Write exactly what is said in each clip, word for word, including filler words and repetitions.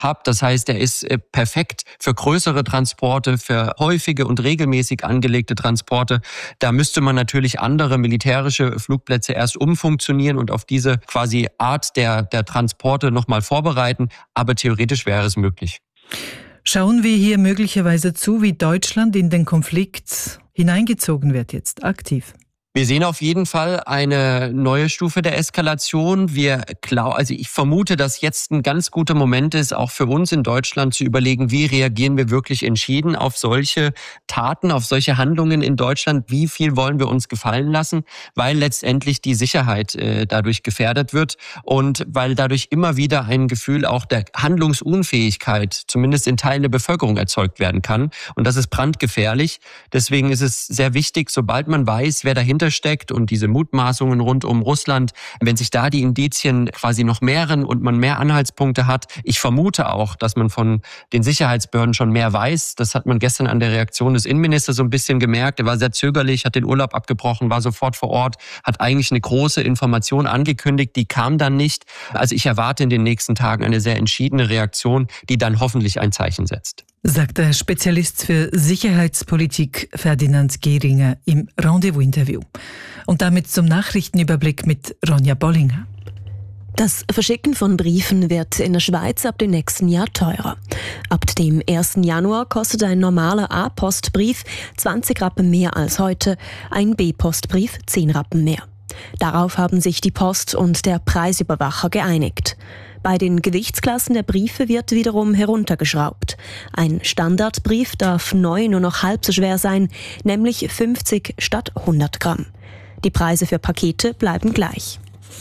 Hub. Das heißt, er ist perfekt für größere Transporte, für häufige und regelmäßig angelegte Transporte. Da müsste man natürlich andere militärische Flugplätze erst umfunktionieren und auf diese quasi Art der, der Transporte nochmal vorbereiten. Aber theoretisch wäre es möglich. Schauen wir hier möglicherweise zu, wie Deutschland in den Konflikt hineingezogen wird jetzt, aktiv? Wir sehen auf jeden Fall eine neue Stufe der Eskalation. Wir klar, also ich vermute, dass jetzt ein ganz guter Moment ist, auch für uns in Deutschland zu überlegen, wie reagieren wir wirklich entschieden auf solche Taten, auf solche Handlungen in Deutschland. Wie viel wollen wir uns gefallen lassen, weil letztendlich die Sicherheit äh, dadurch gefährdet wird und weil dadurch immer wieder ein Gefühl auch der Handlungsunfähigkeit, zumindest in Teilen der Bevölkerung, erzeugt werden kann. Und das ist brandgefährlich. Deswegen ist es sehr wichtig, sobald man weiß, wer dahinter steckt und diese Mutmaßungen rund um Russland, wenn sich da die Indizien quasi noch mehren und man mehr Anhaltspunkte hat. Ich vermute auch, dass man von den Sicherheitsbehörden schon mehr weiß. Das hat man gestern an der Reaktion des Innenministers so ein bisschen gemerkt. Er war sehr zögerlich, hat den Urlaub abgebrochen, war sofort vor Ort, hat eigentlich eine große Information angekündigt, die kam dann nicht. Also ich erwarte in den nächsten Tagen eine sehr entschiedene Reaktion, die dann hoffentlich ein Zeichen setzt. Sagt der Spezialist für Sicherheitspolitik Ferdinand Gehringer im Rendezvous-Interview. Und damit zum Nachrichtenüberblick mit Ronja Bollinger. Das Verschicken von Briefen wird in der Schweiz ab dem nächsten Jahr teurer. Ab dem ersten Januar kostet ein normaler A-Postbrief zwanzig Rappen mehr als heute, ein B-Postbrief zehn Rappen mehr. Darauf haben sich die Post und der Preisüberwacher geeinigt. Bei den Gewichtsklassen der Briefe wird wiederum heruntergeschraubt. Ein Standardbrief darf neu nur noch halb so schwer sein, nämlich fünfzig statt hundert Gramm. Die Preise für Pakete bleiben gleich.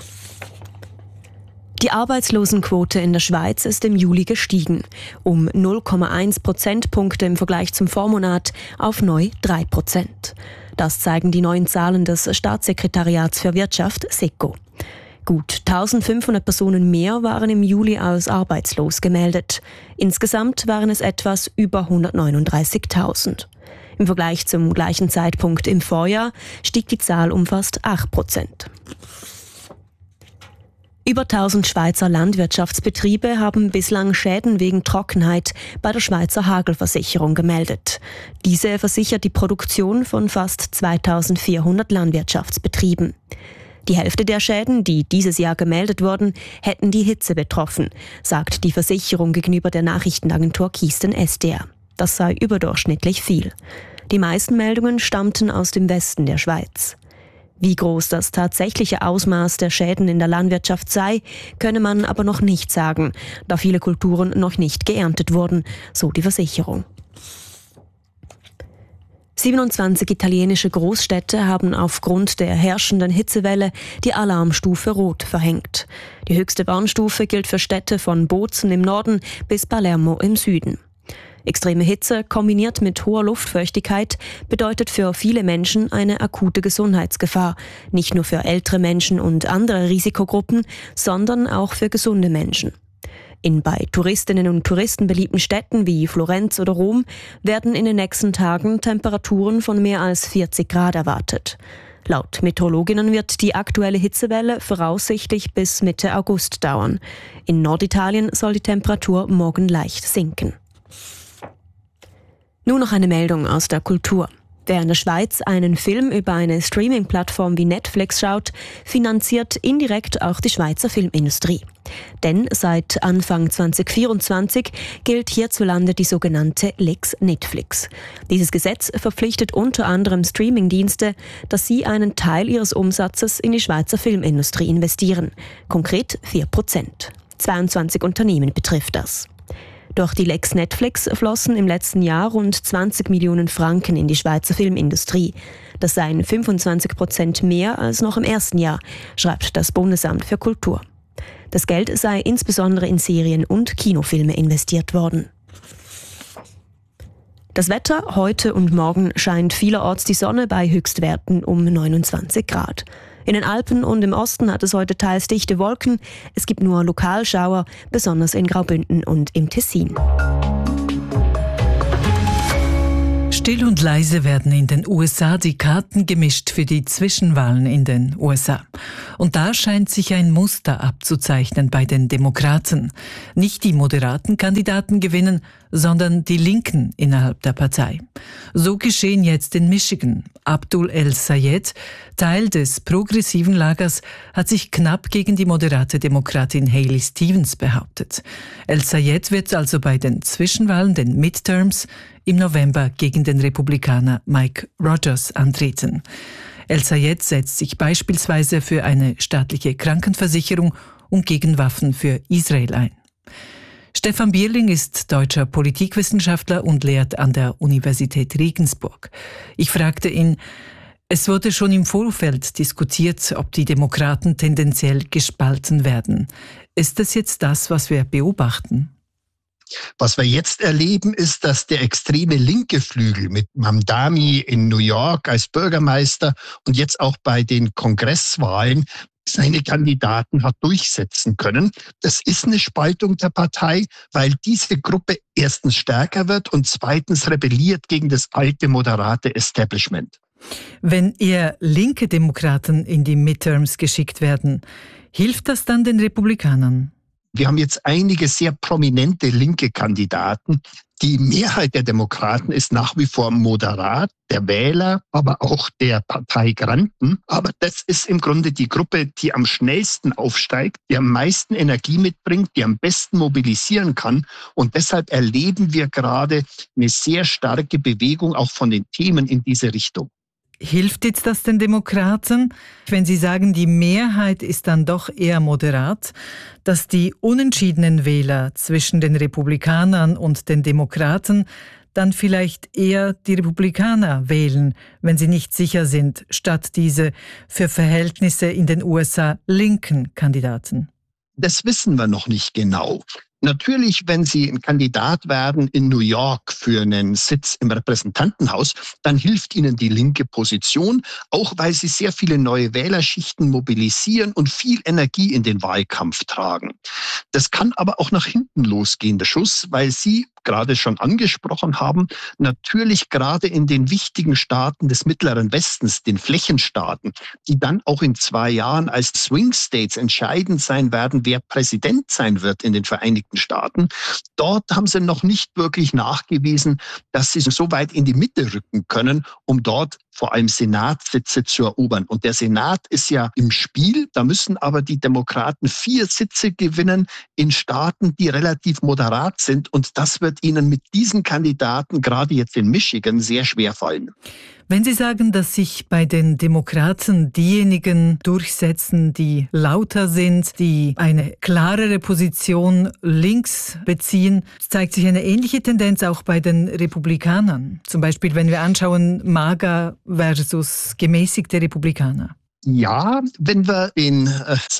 Die Arbeitslosenquote in der Schweiz ist im Juli gestiegen, um null Komma eins Prozentpunkte im Vergleich zum Vormonat auf neu drei Prozent. Das zeigen die neuen Zahlen des Staatssekretariats für Wirtschaft, SECO. Gut eintausendfünfhundert Personen mehr waren im Juli als arbeitslos gemeldet. Insgesamt waren es etwas über hundertneununddreißigtausend. Im Vergleich zum gleichen Zeitpunkt im Vorjahr stieg die Zahl um fast acht Prozent. Über tausend Schweizer Landwirtschaftsbetriebe haben bislang Schäden wegen Trockenheit bei der Schweizer Hagelversicherung gemeldet. Diese versichert die Produktion von fast zweitausendvierhundert Landwirtschaftsbetrieben. Die Hälfte der Schäden, die dieses Jahr gemeldet wurden, hätten die Hitze betroffen, sagt die Versicherung gegenüber der Nachrichtenagentur Kisten S D R. Das sei überdurchschnittlich viel. Die meisten Meldungen stammten aus dem Westen der Schweiz. Wie groß das tatsächliche Ausmaß der Schäden in der Landwirtschaft sei, könne man aber noch nicht sagen, da viele Kulturen noch nicht geerntet wurden, so die Versicherung. siebenundzwanzig italienische Großstädte haben aufgrund der herrschenden Hitzewelle die Alarmstufe Rot verhängt. Die höchste Warnstufe gilt für Städte von Bozen im Norden bis Palermo im Süden. Extreme Hitze kombiniert mit hoher Luftfeuchtigkeit bedeutet für viele Menschen eine akute Gesundheitsgefahr. Nicht nur für ältere Menschen und andere Risikogruppen, sondern auch für gesunde Menschen. In bei Touristinnen und Touristen beliebten Städten wie Florenz oder Rom werden in den nächsten Tagen Temperaturen von mehr als vierzig Grad erwartet. Laut Meteorologinnen wird die aktuelle Hitzewelle voraussichtlich bis Mitte August dauern. In Norditalien soll die Temperatur morgen leicht sinken. Nur noch eine Meldung aus der Kultur. Wer in der Schweiz einen Film über eine Streaming-Plattform wie Netflix schaut, finanziert indirekt auch die Schweizer Filmindustrie. Denn seit Anfang zwanzig vierundzwanzig gilt hierzulande die sogenannte Lex Netflix. Dieses Gesetz verpflichtet unter anderem Streaming-Dienste, dass sie einen Teil ihres Umsatzes in die Schweizer Filmindustrie investieren. Konkret vier Prozent. zweiundzwanzig Unternehmen betrifft das. Durch die Lex Netflix flossen im letzten Jahr rund zwanzig Millionen Franken in die Schweizer Filmindustrie. Das seien fünfundzwanzig Prozent mehr als noch im ersten Jahr, schreibt das Bundesamt für Kultur. Das Geld sei insbesondere in Serien und Kinofilme investiert worden. Das Wetter: Heute und morgen scheint vielerorts die Sonne bei Höchstwerten um neunundzwanzig Grad. In den Alpen und im Osten hat es heute teils dichte Wolken. Es gibt nur Lokalschauer, besonders in Graubünden und im Tessin. Still und leise werden in den U S A die Karten gemischt für die Zwischenwahlen in den U S A. Und da scheint sich ein Muster abzuzeichnen bei den Demokraten. Nicht die moderaten Kandidaten gewinnen, sondern die Linken innerhalb der Partei. So geschehen jetzt in Michigan. Abdul El-Sayed, Teil des progressiven Lagers, hat sich knapp gegen die moderate Demokratin Haley Stevens behauptet. El-Sayed wird also bei den Zwischenwahlen, den Midterms, im November gegen den Republikaner Mike Rogers antreten. El-Sayed setzt sich beispielsweise für eine staatliche Krankenversicherung und gegen Waffen für Israel ein. Stefan Bierling ist deutscher Politikwissenschaftler und lehrt an der Universität Regensburg. Ich fragte ihn, es wurde schon im Vorfeld diskutiert, ob die Demokraten tendenziell gespalten werden. Ist das jetzt das, was wir beobachten? Was wir jetzt erleben, ist, dass der extreme linke Flügel mit Mamdani in New York als Bürgermeister und jetzt auch bei den Kongresswahlen seine Kandidaten hat durchsetzen können. Das ist eine Spaltung der Partei, weil diese Gruppe erstens stärker wird und zweitens rebelliert gegen das alte, moderate Establishment. Wenn eher linke Demokraten in die Midterms geschickt werden, hilft das dann den Republikanern? Wir haben jetzt einige sehr prominente linke Kandidaten. Die Mehrheit der Demokraten ist nach wie vor moderat, der Wähler, aber auch der Parteigranten. Aber das ist im Grunde die Gruppe, die am schnellsten aufsteigt, die am meisten Energie mitbringt, die am besten mobilisieren kann. Und deshalb erleben wir gerade eine sehr starke Bewegung auch von den Themen in diese Richtung. Hilft jetzt das den Demokraten, wenn Sie sagen, die Mehrheit ist dann doch eher moderat, dass die unentschiedenen Wähler zwischen den Republikanern und den Demokraten dann vielleicht eher die Republikaner wählen, wenn sie nicht sicher sind, statt diese für Verhältnisse in den U S A linken Kandidaten? Das wissen wir noch nicht genau. Natürlich, wenn Sie ein Kandidat werden in New York für einen Sitz im Repräsentantenhaus, dann hilft Ihnen die linke Position, auch weil Sie sehr viele neue Wählerschichten mobilisieren und viel Energie in den Wahlkampf tragen. Das kann aber auch nach hinten losgehen, der Schuss, weil Sie gerade schon angesprochen haben, natürlich gerade in den wichtigen Staaten des Mittleren Westens, den Flächenstaaten, die dann auch in zwei Jahren als Swing States entscheidend sein werden, wer Präsident sein wird in den Vereinigten Staaten. Dort haben sie noch nicht wirklich nachgewiesen, dass sie so weit in die Mitte rücken können, um dort vor allem Senatssitze zu erobern. Und der Senat ist ja im Spiel. Da müssen aber die Demokraten vier Sitze gewinnen in Staaten, die relativ moderat sind. Und das wird ihnen mit diesen Kandidaten, gerade jetzt in Michigan, sehr schwer fallen. Wenn Sie sagen, dass sich bei den Demokraten diejenigen durchsetzen, die lauter sind, die eine klarere Position links beziehen, zeigt sich eine ähnliche Tendenz auch bei den Republikanern. Zum Beispiel, wenn wir anschauen, MAGA versus gemäßigte Republikaner. Ja, wenn wir den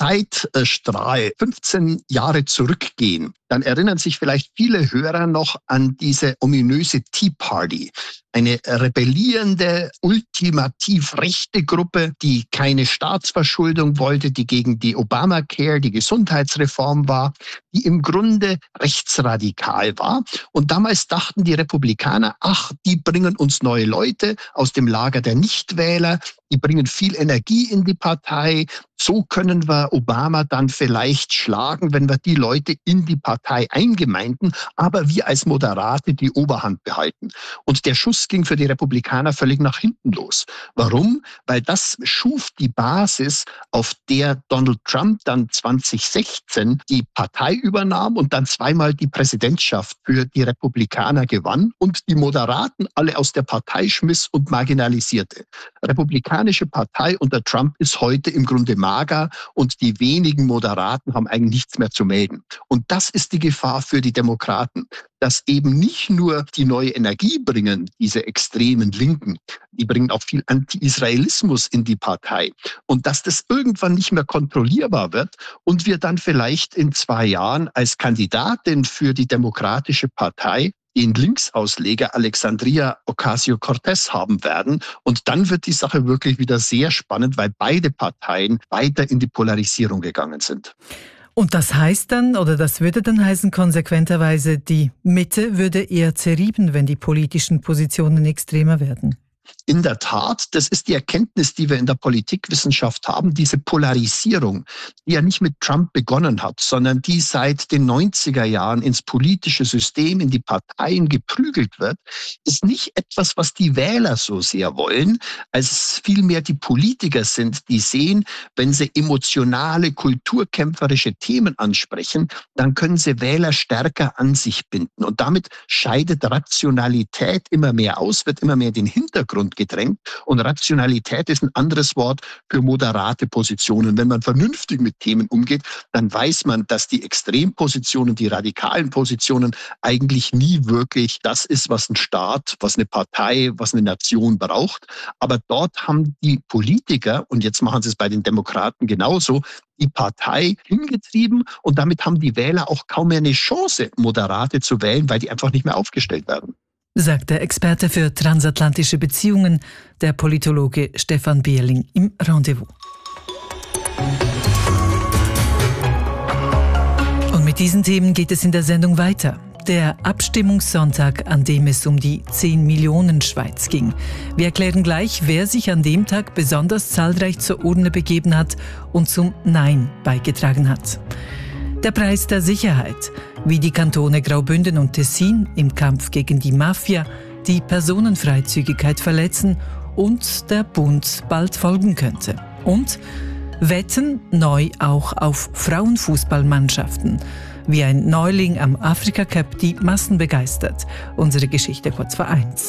Zeitstrahl fünfzehn Jahre zurückgehen, dann erinnern sich vielleicht viele Hörer noch an diese ominöse Tea Party. Eine rebellierende, ultimativ rechte Gruppe, die keine Staatsverschuldung wollte, die gegen die Obamacare, die Gesundheitsreform war, die im Grunde rechtsradikal war. Und damals dachten die Republikaner, ach, die bringen uns neue Leute aus dem Lager der Nichtwähler, die bringen viel Energie in die Partei. So können wir Obama dann vielleicht schlagen, wenn wir die Leute in die Partei eingemeinden, aber wir als Moderate die Oberhand behalten. Und der Schuss ging für die Republikaner völlig nach hinten los. Warum? Weil das schuf die Basis, auf der Donald Trump dann zwanzig sechzehn die Partei übernahm und dann zweimal die Präsidentschaft für die Republikaner gewann und die Moderaten alle aus der Partei schmiss und marginalisierte. Republikanische Partei unter Trump ist heute im Grunde mager und die wenigen Moderaten haben eigentlich nichts mehr zu melden. Und das ist die Gefahr für die Demokraten, dass eben nicht nur die neue Energie bringen, diese extremen Linken, die bringen auch viel Anti-Israelismus in die Partei und dass das irgendwann nicht mehr kontrollierbar wird und wir dann vielleicht in zwei Jahren als Kandidatin für die Demokratische Partei den Linksausleger Alexandria Ocasio-Cortez haben werden. Und dann wird die Sache wirklich wieder sehr spannend, weil beide Parteien weiter in die Polarisierung gegangen sind. Und das heißt dann, oder das würde dann heißen konsequenterweise, die Mitte würde eher zerrieben, wenn die politischen Positionen extremer werden. In der Tat, das ist die Erkenntnis, die wir in der Politikwissenschaft haben, diese Polarisierung, die ja nicht mit Trump begonnen hat, sondern die seit den neunziger Jahren ins politische System, in die Parteien geprügelt wird, ist nicht etwas, was die Wähler so sehr wollen, als es vielmehr die Politiker sind, die sehen, wenn sie emotionale, kulturkämpferische Themen ansprechen, dann können sie Wähler stärker an sich binden. Und damit scheidet Rationalität immer mehr aus, wird immer mehr in den Hintergrund gedrängt. Und Rationalität ist ein anderes Wort für moderate Positionen. Wenn man vernünftig mit Themen umgeht, dann weiß man, dass die Extrempositionen, die radikalen Positionen eigentlich nie wirklich das ist, was ein Staat, was eine Partei, was eine Nation braucht. Aber dort haben die Politiker, und jetzt machen sie es bei den Demokraten genauso, die Partei hingetrieben und damit haben die Wähler auch kaum mehr eine Chance, Moderate zu wählen, weil die einfach nicht mehr aufgestellt werden. Sagt der Experte für transatlantische Beziehungen, der Politologe Stefan Bierling im Rendezvous. Und mit diesen Themen geht es in der Sendung weiter. Der Abstimmungssonntag, an dem es um die zehn Millionen Schweiz ging. Wir erklären gleich, wer sich an dem Tag besonders zahlreich zur Urne begeben hat und zum Nein beigetragen hat. Der Preis der Sicherheit, wie die Kantone Graubünden und Tessin im Kampf gegen die Mafia die Personenfreizügigkeit verletzen und der Bund bald folgen könnte. Und Wetten neu auch auf Frauenfußballmannschaften. Wie ein Neuling am Afrika Cup die Massen begeistert. Unsere Geschichte kurz vor eins.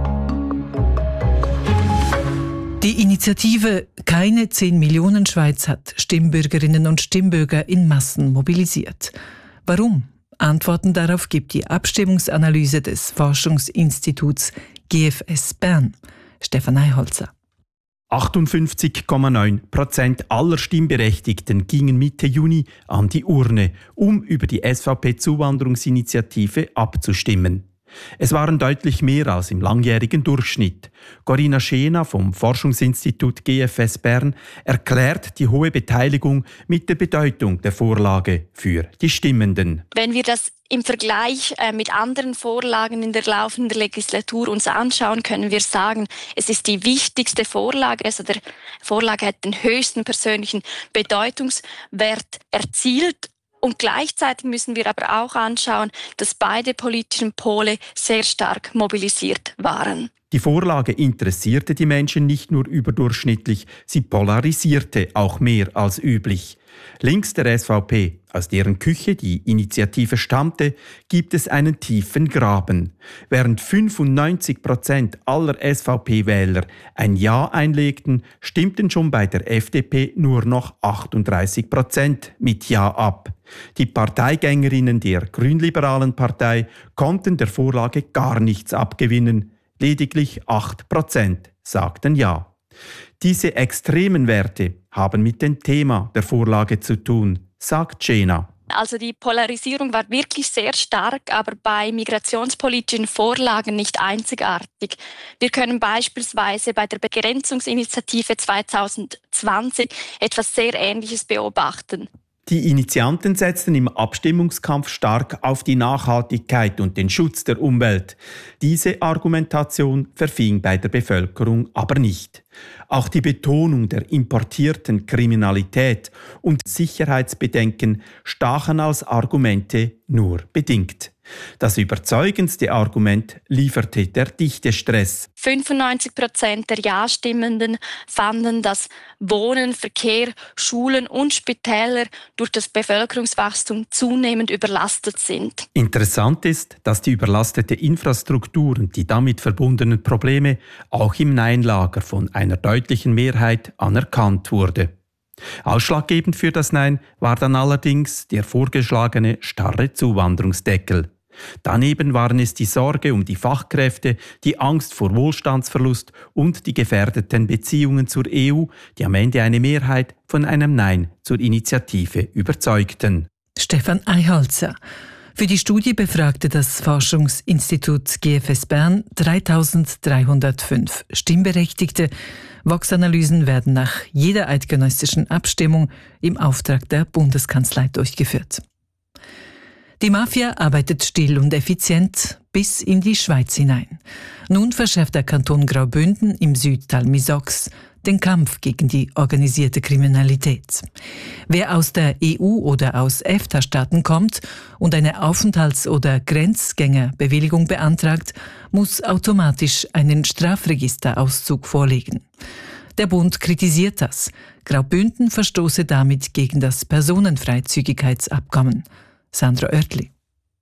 Die Initiative Keine zehn Millionen Schweiz hat Stimmbürgerinnen und Stimmbürger in Massen mobilisiert. Warum? Antworten darauf gibt die Abstimmungsanalyse des Forschungsinstituts G F S Bern. Stefan Eiholzer. achtundfünfzig Komma neun Prozent aller Stimmberechtigten gingen Mitte Juni an die Urne, um über die S V P-Zuwanderungsinitiative abzustimmen. Es waren deutlich mehr als im langjährigen Durchschnitt. Corinna Schena vom Forschungsinstitut G F S Bern erklärt die hohe Beteiligung mit der Bedeutung der Vorlage für die Stimmenden. Wenn wir das im Vergleich äh, mit anderen Vorlagen in der laufenden Legislatur uns anschauen, können wir sagen, es ist die wichtigste Vorlage. Also der Vorlage hat den höchsten persönlichen Bedeutungswert erzielt. Und gleichzeitig müssen wir aber auch anschauen, dass beide politischen Pole sehr stark mobilisiert waren. Die Vorlage interessierte die Menschen nicht nur überdurchschnittlich, sie polarisierte auch mehr als üblich. Links der S V P, aus deren Küche die Initiative stammte, gibt es einen tiefen Graben. Während fünfundneunzig Prozent aller S V P-Wähler ein Ja einlegten, stimmten schon bei der F D P nur noch achtunddreißig Prozent mit Ja ab. Die Parteigängerinnen der Grünliberalen Partei konnten der Vorlage gar nichts abgewinnen. Lediglich acht Prozent sagten Ja. Diese extremen Werte haben mit dem Thema der Vorlage zu tun, sagt Schena. Also die Polarisierung war wirklich sehr stark, aber bei migrationspolitischen Vorlagen nicht einzigartig. Wir können beispielsweise bei der Begrenzungsinitiative zwanzig zwanzig etwas sehr Ähnliches beobachten. Die Initianten setzten im Abstimmungskampf stark auf die Nachhaltigkeit und den Schutz der Umwelt. Diese Argumentation verfing bei der Bevölkerung aber nicht. Auch die Betonung der importierten Kriminalität und Sicherheitsbedenken stachen als Argumente nur bedingt. Das überzeugendste Argument lieferte der Dichtestress. fünfundneunzig Prozent der Ja-Stimmenden fanden, dass Wohnen, Verkehr, Schulen und Spitäler durch das Bevölkerungswachstum zunehmend überlastet sind. Interessant ist, dass die überlastete Infrastruktur und die damit verbundenen Probleme auch im Nein-Lager von einer deutlichen Mehrheit anerkannt wurde. Ausschlaggebend für das Nein war dann allerdings der vorgeschlagene starre Zuwanderungsdeckel. Daneben waren es die Sorge um die Fachkräfte, die Angst vor Wohlstandsverlust und die gefährdeten Beziehungen zur E U, die am Ende eine Mehrheit von einem Nein zur Initiative überzeugten. Stefan Eiholzer. Für die Studie befragte das Forschungsinstitut G F S Bern dreitausenddreihundertfünf Stimmberechtigte. Vox-Analysen werden nach jeder eidgenössischen Abstimmung im Auftrag der Bundeskanzlei durchgeführt. Die Mafia arbeitet still und effizient bis in die Schweiz hinein. Nun verschärft der Kanton Graubünden im Südtal Misox den Kampf gegen die organisierte Kriminalität. Wer aus der E U oder aus EFTA-Staaten kommt und eine Aufenthalts- oder Grenzgängerbewilligung beantragt, muss automatisch einen Strafregisterauszug vorlegen. Der Bund kritisiert das. Graubünden verstoße damit gegen das Personenfreizügigkeitsabkommen. Sandra Oertli.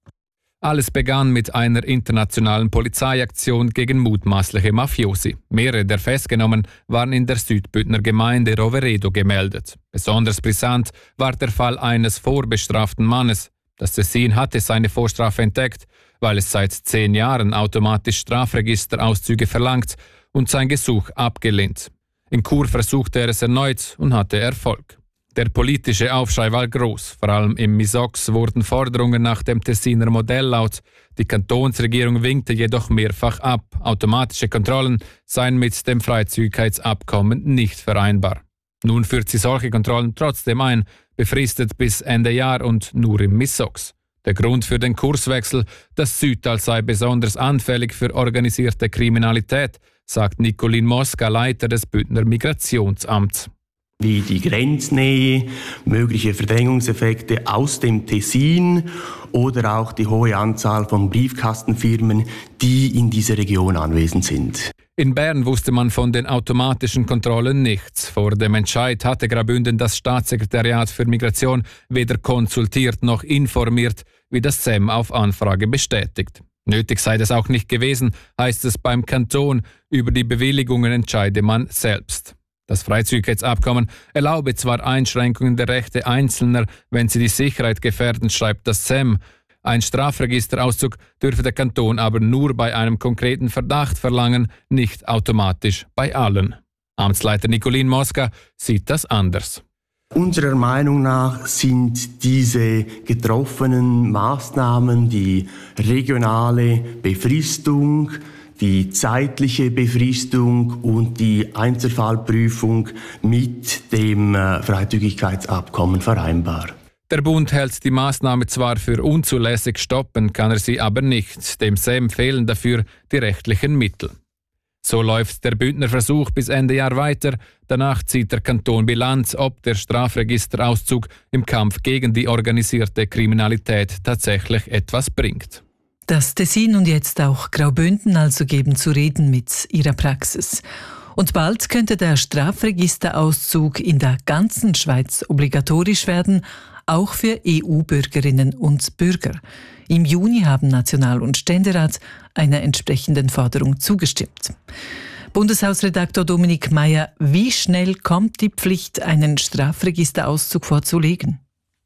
Alles begann mit einer internationalen Polizeiaktion gegen mutmaßliche Mafiosi. Mehrere der Festgenommenen waren in der Südbündner Gemeinde Roveredo gemeldet. Besonders brisant war der Fall eines vorbestraften Mannes. Das Tessin hatte seine Vorstrafe entdeckt, weil es seit zehn Jahren automatisch Strafregisterauszüge verlangt und sein Gesuch abgelehnt. In Chur versuchte er es erneut und hatte Erfolg. Der politische Aufschrei war groß. Vor allem im Misox wurden Forderungen nach dem Tessiner Modell laut. Die Kantonsregierung winkte jedoch mehrfach ab. Automatische Kontrollen seien mit dem Freizügigkeitsabkommen nicht vereinbar. Nun führt sie solche Kontrollen trotzdem ein, befristet bis Ende Jahr und nur im Misox. Der Grund für den Kurswechsel, das Südtal sei besonders anfällig für organisierte Kriminalität, sagt Nicolin Mosca, Leiter des Bündner Migrationsamts. Wie die Grenznähe, mögliche Verdrängungseffekte aus dem Tessin oder auch die hohe Anzahl von Briefkastenfirmen, die in dieser Region anwesend sind. In Bern wusste man von den automatischen Kontrollen nichts. Vor dem Entscheid hatte Graubünden das Staatssekretariat für Migration weder konsultiert noch informiert, wie das S E M auf Anfrage bestätigt. Nötig sei das auch nicht gewesen, heißt es beim Kanton. Über die Bewilligungen entscheide man selbst. Das Freizügigkeitsabkommen erlaube zwar Einschränkungen der Rechte Einzelner, wenn sie die Sicherheit gefährden, schreibt das S E M. Ein Strafregisterauszug dürfe der Kanton aber nur bei einem konkreten Verdacht verlangen, nicht automatisch bei allen. Amtsleiter Nicolin Mosca sieht das anders. Unserer Meinung nach sind diese getroffenen Maßnahmen, die regionale Befristung, die zeitliche Befristung und die Einzelfallprüfung mit dem Freizügigkeitsabkommen vereinbar. Der Bund hält die Maßnahme zwar für unzulässig, stoppen kann er sie aber nicht. Dem S E M fehlen dafür die rechtlichen Mittel. So läuft der Bündner Versuch bis Ende Jahr weiter. Danach zieht der Kanton Bilanz, ob der Strafregisterauszug im Kampf gegen die organisierte Kriminalität tatsächlich etwas bringt. Das Tessin und jetzt auch Graubünden also geben zu reden mit ihrer Praxis. Und bald könnte der Strafregisterauszug in der ganzen Schweiz obligatorisch werden, auch für E U-Bürgerinnen und Bürger. Im Juni haben National- und Ständerat einer entsprechenden Forderung zugestimmt. Bundeshausredaktor Dominik Meyer, wie schnell kommt die Pflicht, einen Strafregisterauszug vorzulegen?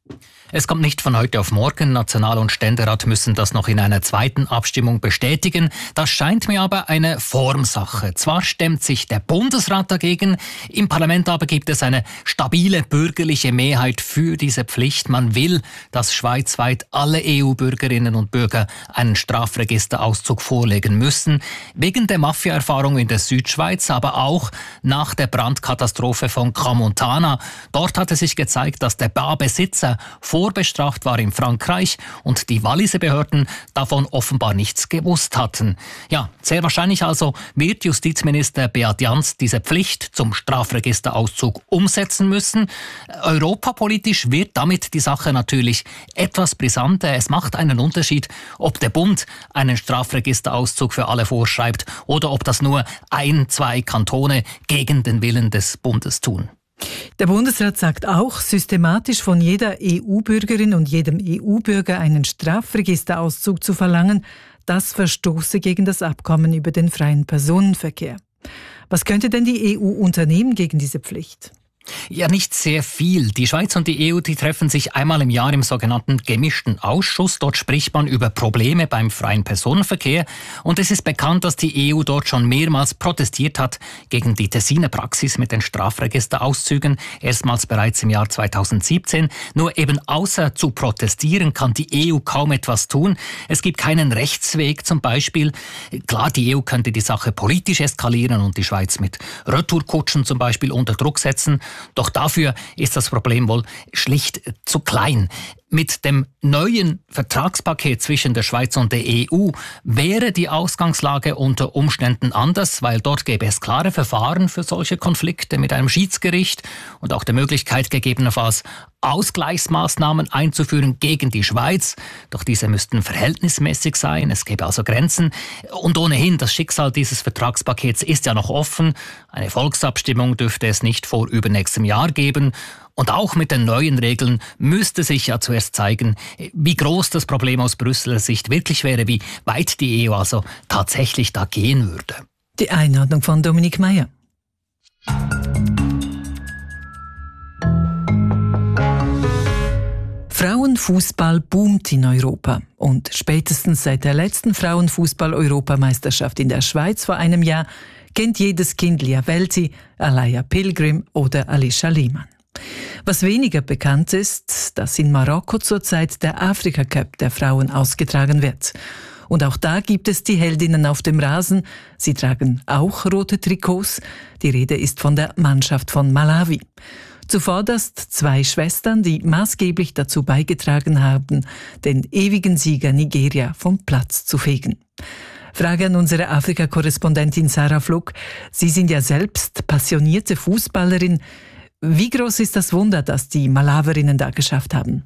Es kommt nicht von heute auf morgen. National- und Ständerat müssen das noch in einer zweiten Abstimmung bestätigen. Das scheint mir aber eine Formsache. Zwar stemmt sich der Bundesrat dagegen, im Parlament aber gibt es eine stabile bürgerliche Mehrheit für diese Pflicht. Man will, dass schweizweit alle E U-Bürgerinnen und Bürger einen Strafregisterauszug vorlegen müssen. Wegen der Mafia-Erfahrung in der Südschweiz, aber auch nach der Brandkatastrophe von Crans-Montana. Dort hat es sich gezeigt, dass der Barbesitzer vor vorbestraft war in Frankreich und die Walliser Behörden davon offenbar nichts gewusst hatten. Ja, sehr wahrscheinlich also wird Justizminister Beat Jans diese Pflicht zum Strafregisterauszug umsetzen müssen. Europapolitisch wird damit die Sache natürlich etwas brisanter. Es macht einen Unterschied, ob der Bund einen Strafregisterauszug für alle vorschreibt oder ob das nur ein, zwei Kantone gegen den Willen des Bundes tun. Der Bundesrat sagt auch, systematisch von jeder E U-Bürgerin und jedem E U-Bürger einen Strafregisterauszug zu verlangen, das verstoße gegen das Abkommen über den freien Personenverkehr. Was könnte denn die E U unternehmen gegen diese Pflicht? Ja, nicht sehr viel. Die Schweiz und die E U, die treffen sich einmal im Jahr im sogenannten gemischten Ausschuss. Dort spricht man über Probleme beim freien Personenverkehr. Und es ist bekannt, dass die E U dort schon mehrmals protestiert hat gegen die Tessiner Praxis mit den Strafregisterauszügen. Erstmals bereits im Jahr zweitausendsiebzehn. Nur eben außer zu protestieren kann die E U kaum etwas tun. Es gibt keinen Rechtsweg zum Beispiel. Klar, die E U könnte die Sache politisch eskalieren und die Schweiz mit Retourkutschen zum Beispiel unter Druck setzen. Doch dafür ist das Problem wohl schlicht zu klein. Mit dem neuen Vertragspaket zwischen der Schweiz und der E U wäre die Ausgangslage unter Umständen anders, weil dort gäbe es klare Verfahren für solche Konflikte mit einem Schiedsgericht und auch der Möglichkeit gegebenenfalls Ausgleichsmaßnahmen einzuführen gegen die Schweiz. Doch diese müssten verhältnismäßig sein, es gäbe also Grenzen. Und ohnehin, das Schicksal dieses Vertragspakets ist ja noch offen. Eine Volksabstimmung dürfte es nicht vor übernächstem Jahr geben. Und auch mit den neuen Regeln müsste sich ja zuerst zeigen, wie groß das Problem aus Brüsseler Sicht wirklich wäre, wie weit die E U also tatsächlich da gehen würde. Die Einordnung von Dominik Meyer. Frauenfußball boomt in Europa. Und spätestens seit der letzten Frauenfußball-Europameisterschaft in der Schweiz vor einem Jahr kennt jedes Kind Lia Welti, Alaya Pilgrim oder Alicia Lehmann. Was weniger bekannt ist, dass in Marokko zurzeit der Afrika Cup der Frauen ausgetragen wird. Und auch da gibt es die Heldinnen auf dem Rasen. Sie tragen auch rote Trikots. Die Rede ist von der Mannschaft von Malawi. Zuvorderst zwei Schwestern, die maßgeblich dazu beigetragen haben, den ewigen Sieger Nigeria vom Platz zu fegen. Frage an unsere Afrika-Korrespondentin Sarah Fluck. Sie sind ja selbst passionierte Fußballerin. Wie groß ist das Wunder, das die Malawerinnen da geschafft haben?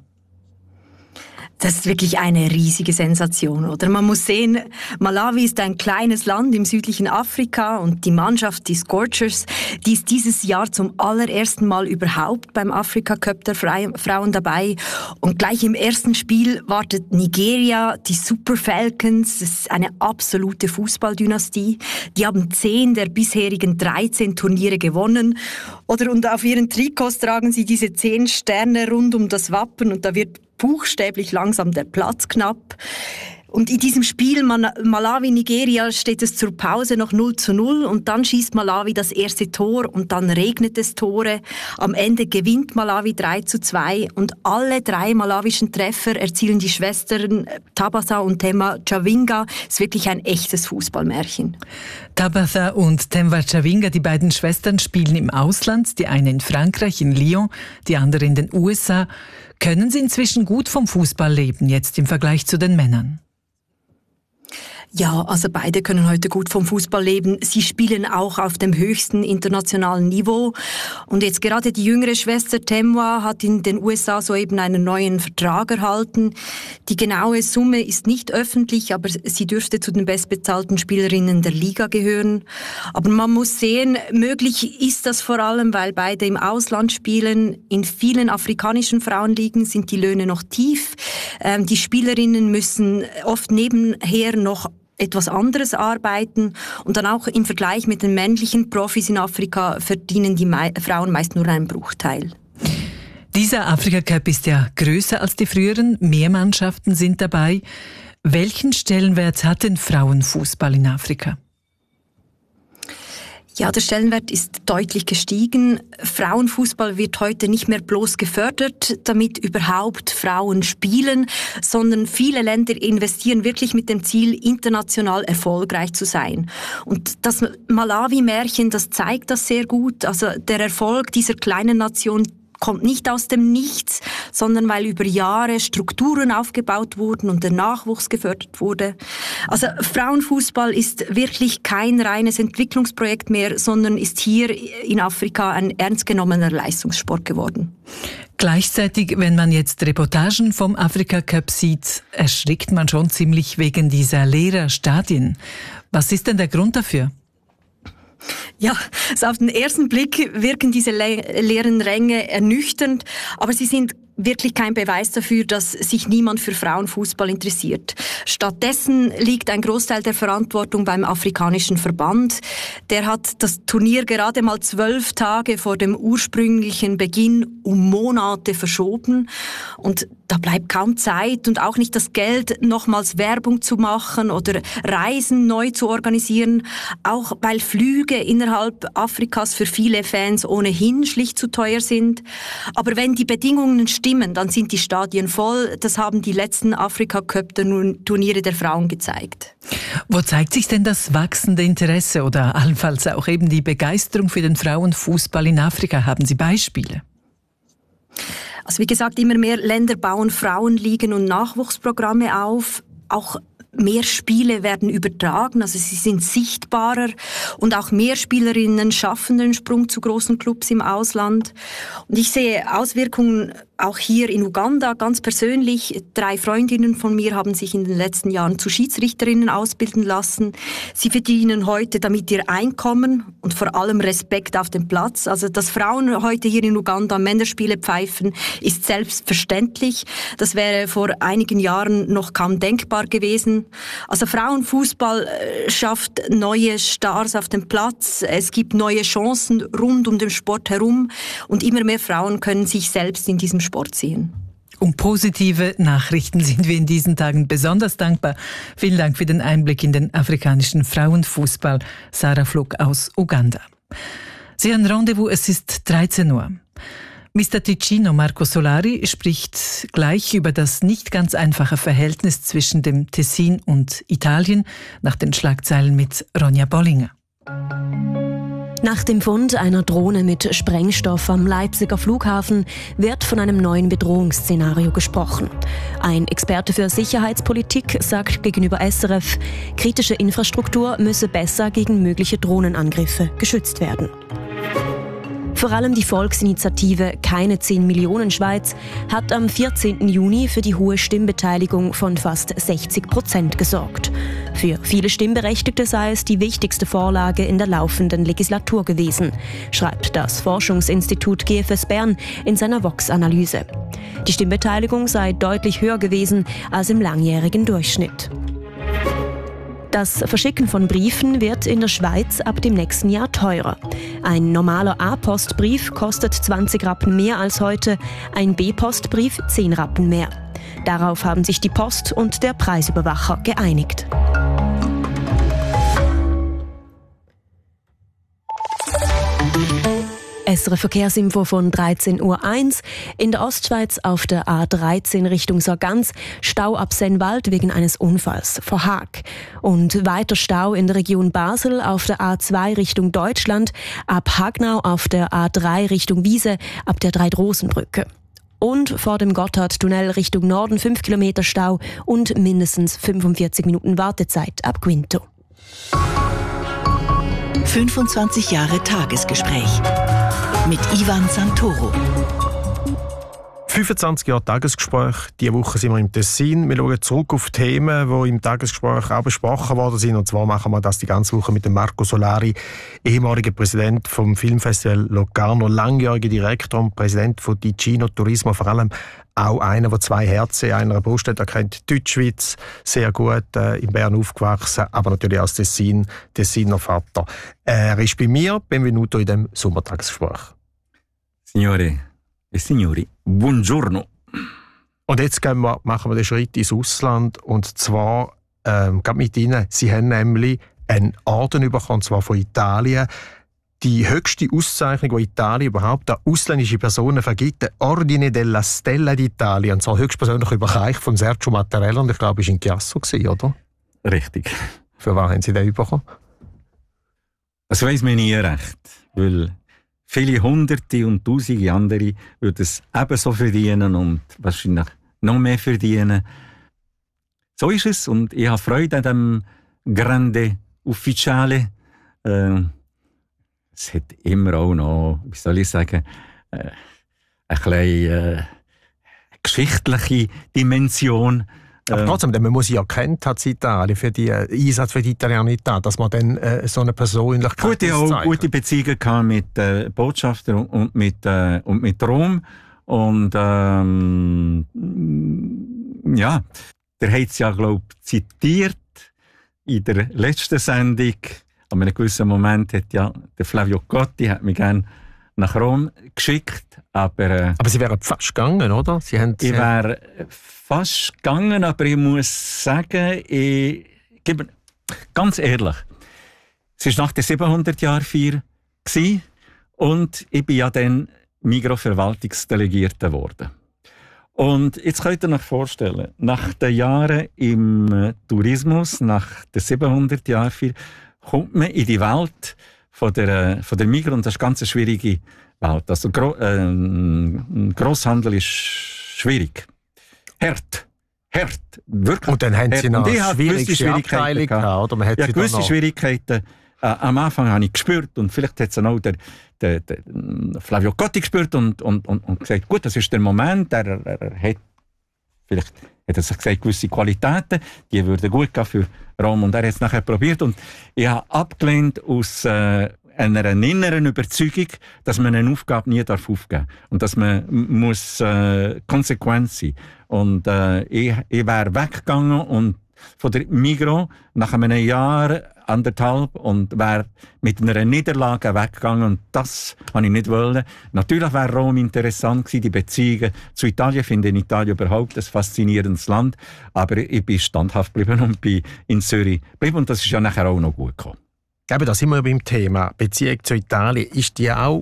Das ist wirklich eine riesige Sensation, oder? Man muss sehen, Malawi ist ein kleines Land im südlichen Afrika und die Mannschaft, die Scorchers, die ist dieses Jahr zum allerersten Mal überhaupt beim Afrika Cup der Frauen dabei. Und gleich im ersten Spiel wartet Nigeria, die Super Falcons, das ist eine absolute Fußballdynastie. Die haben zehn der bisherigen dreizehn Turniere gewonnen. Oder und auf ihren Trikots tragen sie diese zehn Sterne rund um das Wappen und da wird buchstäblich langsam der Platz knapp. Und in diesem Spiel Malawi-Nigeria steht es zur Pause noch null zu null und dann schießt Malawi das erste Tor und dann regnet es Tore. Am Ende gewinnt Malawi drei zu zwei und alle drei malawischen Treffer erzielen die Schwestern Tabitha und Temwa Chawinga. Es ist wirklich ein echtes Fußballmärchen. Tabitha und Temwa Chawinga, die beiden Schwestern, spielen im Ausland, die eine in Frankreich, in Lyon, die andere in den U S A. Können sie inzwischen gut vom Fußball leben, jetzt im Vergleich zu den Männern? Ja, also beide können heute gut vom Fußball leben. Sie spielen auch auf dem höchsten internationalen Niveau. Und jetzt gerade die jüngere Schwester Temwa hat in den U S A soeben einen neuen Vertrag erhalten. Die genaue Summe ist nicht öffentlich, aber sie dürfte zu den bestbezahlten Spielerinnen der Liga gehören. Aber man muss sehen, möglich ist das vor allem, weil beide im Ausland spielen. In vielen afrikanischen Frauenligen sind die Löhne noch tief. Ähm, die Spielerinnen müssen oft nebenher noch etwas anderes arbeiten und dann auch im Vergleich mit den männlichen Profis in Afrika verdienen die Me- Frauen meist nur einen Bruchteil. Dieser Afrika Cup ist ja größer als die früheren, mehr Mannschaften sind dabei. Welchen Stellenwert hat denn Frauenfußball in Afrika? Ja, der Stellenwert ist deutlich gestiegen. Frauenfußball wird heute nicht mehr bloß gefördert, damit überhaupt Frauen spielen, sondern viele Länder investieren wirklich mit dem Ziel, international erfolgreich zu sein. Und das Malawi-Märchen, das zeigt das sehr gut. Also der Erfolg dieser kleinen Nation kommt nicht aus dem Nichts, sondern weil über Jahre Strukturen aufgebaut wurden und der Nachwuchs gefördert wurde. Also Frauenfußball ist wirklich kein reines Entwicklungsprojekt mehr, sondern ist hier in Afrika ein ernst genommener Leistungssport geworden. Gleichzeitig, wenn man jetzt Reportagen vom Afrika Cup sieht, erschrickt man schon ziemlich wegen dieser leeren Stadien. Was ist denn der Grund dafür? Ja, also auf den ersten Blick wirken diese le- leeren Ränge ernüchternd, aber sie sind wirklich kein Beweis dafür, dass sich niemand für Frauenfußball interessiert. Stattdessen liegt ein Großteil der Verantwortung beim afrikanischen Verband. Der hat das Turnier gerade mal zwölf Tage vor dem ursprünglichen Beginn um Monate verschoben. Und da bleibt kaum Zeit und auch nicht das Geld, nochmals Werbung zu machen oder Reisen neu zu organisieren. Auch weil Flüge innerhalb Afrikas für viele Fans ohnehin schlicht zu teuer sind. Aber wenn die Bedingungen stimmen, dann sind die Stadien voll. Das haben die letzten Afrika-Cup-Turniere der Frauen gezeigt. Wo zeigt sich denn das wachsende Interesse oder allenfalls auch eben die Begeisterung für den Frauenfußball in Afrika? Haben Sie Beispiele? Also wie gesagt, immer mehr Länder bauen Frauenligen und Nachwuchsprogramme auf. Auch mehr Spiele werden übertragen, also sie sind sichtbarer und auch mehr Spielerinnen schaffen den Sprung zu großen Clubs im Ausland. Und ich sehe Auswirkungen auch hier in Uganda ganz persönlich. Drei Freundinnen von mir haben sich in den letzten Jahren zu Schiedsrichterinnen ausbilden lassen. Sie verdienen heute damit ihr Einkommen und vor allem Respekt auf dem Platz. Also, dass Frauen heute hier in Uganda Männerspiele pfeifen, ist selbstverständlich. Das wäre vor einigen Jahren noch kaum denkbar gewesen. Also Frauenfußball schafft neue Stars auf dem Platz. Es gibt neue Chancen rund um den Sport herum und immer mehr Frauen können sich selbst in diesem Sport sehen. Um positive Nachrichten sind wir in diesen Tagen besonders dankbar. Vielen Dank für den Einblick in den afrikanischen Frauenfußball. Sarah Flug aus Uganda. Sie haben Rendezvous, es ist dreizehn Uhr. Mister Ticino Marco Solari spricht gleich über das nicht ganz einfache Verhältnis zwischen dem Tessin und Italien nach den Schlagzeilen mit Ronja Bollinger. Nach dem Fund einer Drohne mit Sprengstoff am Leipziger Flughafen wird von einem neuen Bedrohungsszenario gesprochen. Ein Experte für Sicherheitspolitik sagt gegenüber S R F, kritische Infrastruktur müsse besser gegen mögliche Drohnenangriffe geschützt werden. Vor allem die Volksinitiative Keine zehn Millionen Schweiz hat am vierzehnten Juni für die hohe Stimmbeteiligung von fast sechzig Prozent gesorgt. Für viele Stimmberechtigte sei es die wichtigste Vorlage in der laufenden Legislatur gewesen, schreibt das Forschungsinstitut G F S Bern in seiner Vox-Analyse. Die Stimmbeteiligung sei deutlich höher gewesen als im langjährigen Durchschnitt. Das Verschicken von Briefen wird in der Schweiz ab dem nächsten Jahr teurer. Ein normaler A-Postbrief kostet zwanzig Rappen mehr als heute, ein B-Postbrief zehn Rappen mehr. Darauf haben sich die Post und der Preisüberwacher geeinigt. S R F Verkehrsinfo von dreizehn Uhr eins. In der Ostschweiz auf der A dreizehn Richtung Sargans Stau ab Sennwald wegen eines Unfalls vor Haag. Und weiter Stau in der Region Basel auf der A zwei Richtung Deutschland, ab Hagnau auf der A drei Richtung Wiese, ab der Dreidrosenbrücke. Und vor dem Gotthardtunnel Richtung Norden fünf Kilometer Stau und mindestens fünfundvierzig Minuten Wartezeit ab Quinto. fünfundzwanzig Jahre Tagesgespräch mit Ivan Santoro. fünfundzwanzig Jahre Tagesgespräch. Diese Woche sind wir im Tessin. Wir schauen zurück auf Themen, die im Tagesgespräch auch besprochen worden sind. Und zwar machen wir das die ganze Woche mit dem Marco Solari, ehemaliger Präsident vom Filmfestival Locarno, langjähriger Direktor und Präsident von Ticino Turismo, vor allem auch einer, der zwei Herzen in einer Brust hat. Er kennt Deutschschweiz sehr gut, äh, in Bern aufgewachsen, aber natürlich auch das Tessin, Tessiner Vater. Er ist bei mir, benvenuto in dem Sommertagesgespräch. Signore e signori, buongiorno. Und jetzt gehen wir, machen wir den Schritt ins Ausland, und zwar ähm, gerade mit Ihnen. Sie haben nämlich einen Orden bekommen, und zwar von Italien. Die höchste Auszeichnung, die Italien überhaupt an ausländische Personen vergibt, der Ordine della Stella d'Italia, und zwar höchstpersönlich überreicht von Sergio Mattarella, und ich glaube, es war in Chiasso, oder? Richtig. Für was haben Sie den bekommen? Das weiss man nie recht, weil viele Hunderte und Tausende andere würden es ebenso verdienen und wahrscheinlich noch mehr verdienen. So ist es, und ich habe Freude an dem Grande Ufficiale. Äh, es hat immer auch noch, wie soll ich sagen, äh, eine kleine äh, geschichtliche Dimension. Aber trotzdem, man muss ja erkennt hat Italien für die äh, Einsatz für die Italianität, dass man dann äh, so eine Persönlichkeit gute auch gute Beziehungen mit äh, Botschaftern und mit äh, und mit Rom, Und ähm, ja, der hat es ja, glaube ich, zitiert in der letzten Sendung. An einem gewissen Moment hat ja der Flavio Cotti hat mich gerne nach Rom geschickt. Aber, äh, aber Sie wären fast gegangen, oder? Sie haben, ich wäre fast gegangen, aber ich muss sagen, ich gebe ganz ehrlich, es war nach der siebenhundert-Jahr-Feier und ich bin ja dann Migros-Verwaltungsdelegierter geworden. Und jetzt könnt ihr euch vorstellen, nach den Jahren im Tourismus, nach der siebenhundert-Jahr-Feier, kommt man in die Welt von der, von der Migros und das ist eine ganz schwierige Welt. Also Gro äh, Grosshandel ist schwierig. Hart. Hart. Wirklich. Und dann haben hart. Sie noch schwierige Schwierigkeiten gehabt, oder? Man hat ja, sie gewisse noch... Schwierigkeiten. Äh, am Anfang habe ich gespürt und vielleicht hat es auch der, der, der Flavio Cotti gespürt und, und, und, und gesagt, gut, das ist der Moment, er, er, er hat vielleicht hat er sich gesagt, gewisse Qualitäten, die würden gut gehen für Rom und er hat es nachher probiert und ich habe abgelehnt aus äh, einer inneren Überzeugung, dass man eine Aufgabe nie darf aufgeben darf und dass man muss äh, konsequent sein. Und äh, ich, ich wäre weggegangen und von der Migros nach einem Jahr, anderthalb, und wäre mit einer Niederlage weggegangen. Und das wollte ich nicht wollen. Natürlich wäre Rom interessant gewesen, die Beziehungen zu Italien. Ich finde in Italien überhaupt ein faszinierendes Land. Aber ich bin standhaft geblieben und bin in Zürich geblieben. Und das ist ja nachher auch noch gut gekommen. Eben, da sind wir beim Thema Beziehung zu Italien. Ist die auch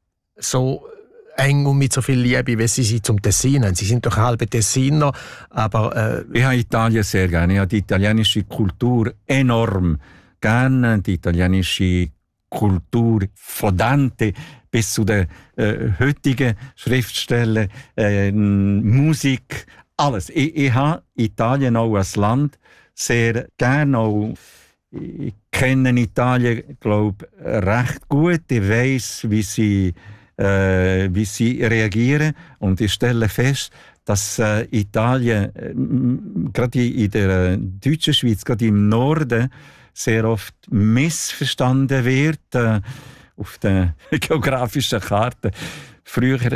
so eng und mit so viel Liebe, wie Sie sie zum Tessin haben? Sie sind doch halbe Tessiner, aber... Äh ich habe Italien sehr gerne. Ich habe die italienische Kultur enorm gerne. Die italienische Kultur von Dante bis zu den äh, heutigen Schriftstellern, äh, Musik, alles. Ich, ich habe Italien auch als Land sehr gerne. Auch ich kenne Italien, glaube ich, recht gut. Ich weiss, wie sie Äh, wie sie reagieren. Und ich stelle fest, dass äh, Italien, äh, gerade in der äh, deutschen Schweiz, gerade im Norden, sehr oft missverstanden wird äh, auf der geografischen Karte. Früher hat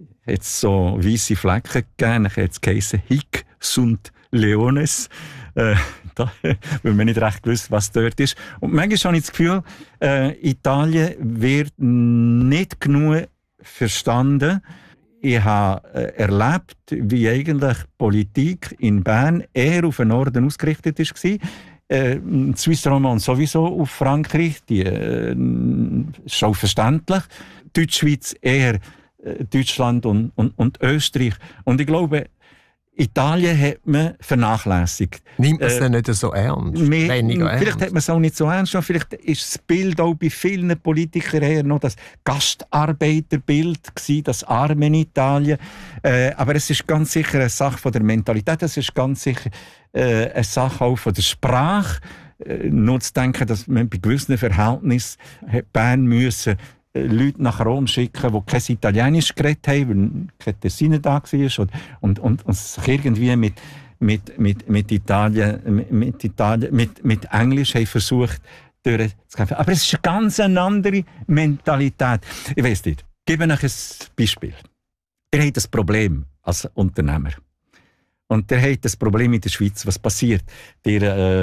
es so weisse Flecken gegeben, dann hat es geheißen Hic sunt Leones. Äh, da, weil man nicht recht gewusst, was dort ist. Und manchmal habe ich das Gefühl, äh, Italien wird nicht genug verstanden. Ich habe äh, erlebt, wie eigentlich Politik in Bern eher auf den Norden ausgerichtet war. Äh, Suisse Romand sowieso auf Frankreich, die äh, ist auch verständlich. Deutschschweiz eher äh, Deutschland und, und, und Österreich. Und ich glaube, Italien hat man vernachlässigt. Nimmt man es äh, denn nicht so ernst? Mehr, Weniger vielleicht ernst? hat man es auch nicht so ernst genommen. Vielleicht ist das Bild auch bei vielen Politikern eher noch das Gastarbeiterbild gewesen, das arme Italien. Äh, aber es ist ganz sicher eine Sache von der Mentalität. Es ist ganz sicher äh, eine Sache auch von der Sprache. Äh, nur zu denken, dass man bei gewissen Verhältnissen Bern müssen Leute nach Rom schicken, die kein Italienisch geredet haben, weil kein Tessiner da war und, und, und, und sich irgendwie mit, mit, mit, mit, Italien, mit, Italien, mit, mit Englisch haben versucht durchzukämpfen. Aber es ist eine ganz andere Mentalität. Ich weiss nicht. Ich gebe euch ein Beispiel. Ihr habt ein Problem als Unternehmer. Und ihr habt das Problem in der Schweiz. Was passiert? Ihr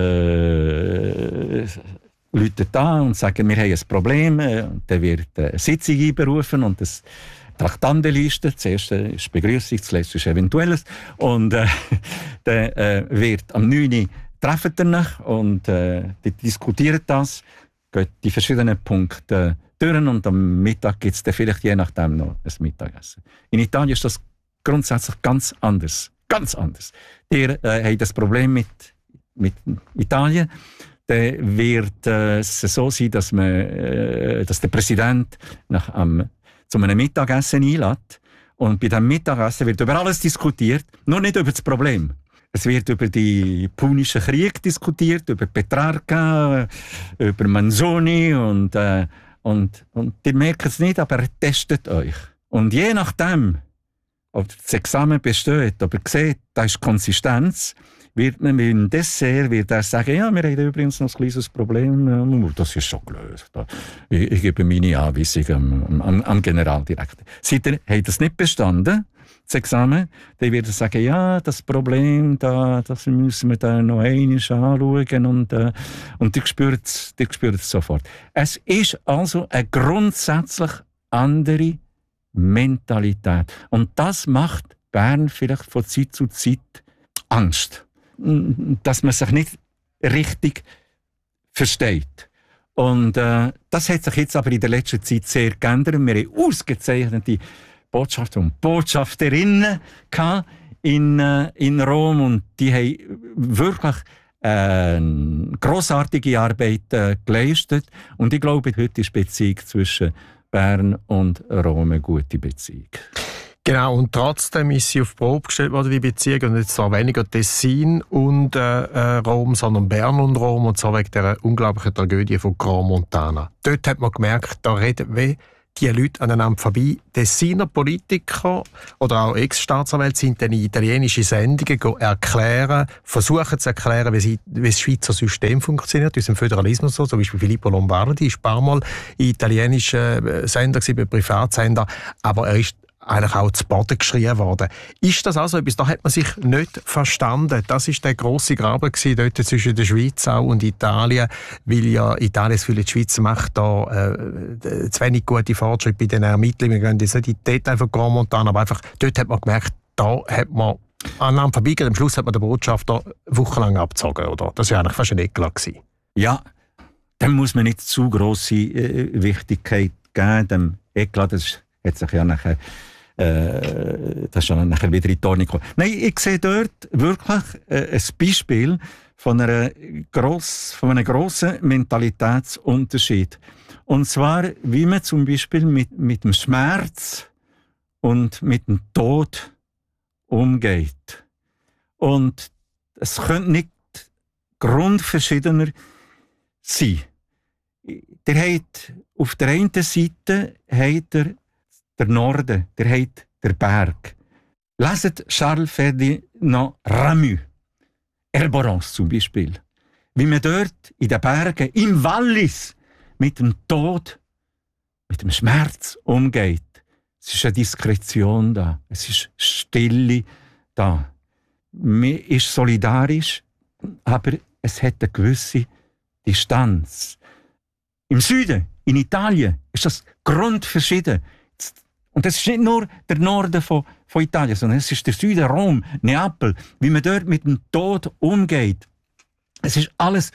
äh, Leute da und sagen, wir haben ein Problem. Dann wird eine Sitzung einberufen und das Traktandenliste. Das erste ist Begrüßung, das letzte ist Eventuelles. Und äh, dann äh, wird am neun Uhr treffen wir und äh, die diskutieren das, gehen die verschiedenen Punkte durch und am Mittag gibt es dann vielleicht je nachdem noch ein Mittagessen. In Italien ist das grundsätzlich ganz anders. Ganz anders. Die äh, haben das Problem mit, mit Italien. Dann wird äh, es so sein, dass, man, äh, dass der Präsident nach, ähm, zu einem Mittagessen einlädt. Und bei diesem Mittagessen wird über alles diskutiert, nur nicht über das Problem. Es wird über den Punischen Krieg diskutiert, über Petrarca, über Manzoni und, äh, und, und ihr merkt es nicht, aber er testet euch. Und je nachdem, ob das Examen besteht, ob ihr seht, da ist Konsistenz, wird man mit dem Dessert wird er sagen, ja, wir haben übrigens noch ein kleines Problem, das ist schon gelöst. Ich, ich gebe meine Anweisung am, am, am Generaldirektor. Seitdem hat das nicht bestanden, das Examen, dann wird er sagen, ja, das Problem, da, das müssen wir da noch einmal anschauen und, äh, und die spürt es sofort. Es ist also eine grundsätzlich andere Mentalität. Und das macht Bern vielleicht von Zeit zu Zeit Angst, dass man sich nicht richtig versteht. Und äh, das hat sich jetzt aber in der letzten Zeit sehr geändert. Wir haben ausgezeichnete Botschafter und Botschafterinnen in, äh, in Rom und die haben wirklich äh, grossartige Arbeit äh, geleistet. Und ich glaube, heute ist die Beziehung zwischen Bern und Rom eine gute Beziehung. Genau, und trotzdem ist sie auf die Probe gestellt worden, die Beziehung, und jetzt zwar weniger Tessin und äh, äh, Rom, sondern Bern und Rom, und zwar wegen der unglaublichen Tragödie von Grand Montana. Dort hat man gemerkt, da reden wie die Leute aneinander vorbei. Tessiner Politiker oder auch Ex-Staatsanwälte sind dann in italienische Sendungen erklären, versuchen zu erklären, wie, sie, wie das Schweizer System funktioniert, unser Föderalismus so. Zum Beispiel Filippo Lombardi war ein paar Mal in italienischen Sender, bei Privatsender, aber er ist eigentlich auch zu Boden geschrien worden. Ist das also etwas, da hat man sich nicht verstanden? Das war der grosse Graben gewesen, dort zwischen der Schweiz auch und Italien, weil ja Italien das Gefühl, die Schweiz macht da äh, zu wenig gute Fortschritte bei den Ermittlungen. Wir gehen jetzt nicht in die Details von Grand Montana, aber einfach dort hat man gemerkt, da hat man aneinander vorbeigegangen. Am Schluss hat man den Botschafter wochenlang abgezogen, oder? Das war eigentlich fast ein Eklat gewesen. Ja, dem muss man nicht zu grosse äh, Wichtigkeit geben. Dem Eklat, das hat sich ja nachher das ist dann nachher wieder in die Ordnung gekommen. Nein, ich sehe dort wirklich äh, ein Beispiel von, einer gross, von einem grossen Mentalitätsunterschied. Und zwar, wie man zum Beispiel mit, mit dem Schmerz und mit dem Tod umgeht. Und es könnte nicht grundverschiedener sein. Der hat auf der einen Seite hat er der Norden, der hat der Berg. Leset Charles Ferdinand Ramus, Herborance zum Beispiel. Wie man dort in den Bergen, im Wallis, mit dem Tod, mit dem Schmerz umgeht. Es ist eine Diskretion da, es ist Stille da. Man ist solidarisch, aber es hat eine gewisse Distanz. Im Süden, in Italien, ist das grundverschieden. Und das ist nicht nur der Norden von, von Italien, sondern es ist der Süden, Rom, Neapel, wie man dort mit dem Tod umgeht. Es ist alles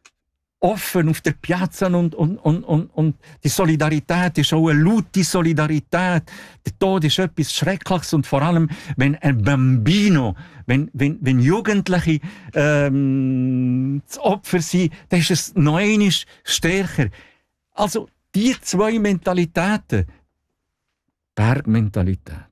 offen auf der Piazza und, und, und, und, und die Solidarität ist auch eine laute Solidarität. Der Tod ist etwas Schreckliches und vor allem, wenn ein Bambino, wenn, wenn, wenn Jugendliche ähm, das Opfer sind, dann ist es noch einmal stärker. Also die zwei Mentalitäten, Bergmentalität